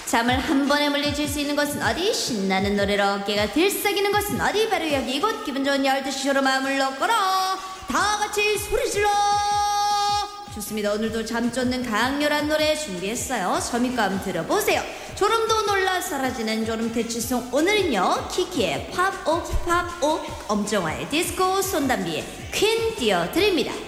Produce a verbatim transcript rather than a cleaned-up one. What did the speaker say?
잠을 한 번에 물리칠 수 있는 것은 어디? 신나는 노래로 어깨가 들썩이는 것은 어디? 바로 여기 이곳. 기분 좋은 열두 시 쇼로 마음을 놓거라. 다 같이 소리 질러. 좋습니다. 오늘도 잠 쫓는 강렬한 노래 준비했어요. 섬입감 들어보세요. 졸음도 놀라 사라지는 졸음 퇴치송. 오늘은요 키키의 팝옥 팝옥, 엄정화의 디스코, 손담비의 퀸 띄워드립니다.